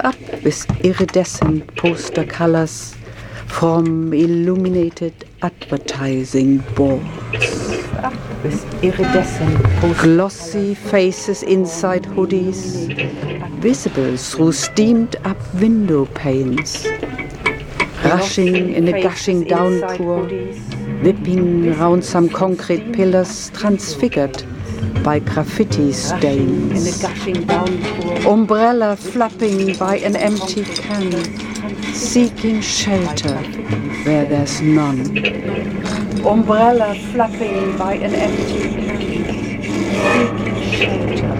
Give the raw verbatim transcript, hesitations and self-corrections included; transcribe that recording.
up with iridescent poster colors from illuminated advertising boards. Up with iridescent poster glossy faces inside hoodies, visible through steamed up window panes. Rushing in a gushing downpour, whipping round some concrete pillars transfigured by graffiti stains. Umbrella flapping by an empty can, seeking shelter where there's none. Umbrella flapping by an empty can, seeking shelter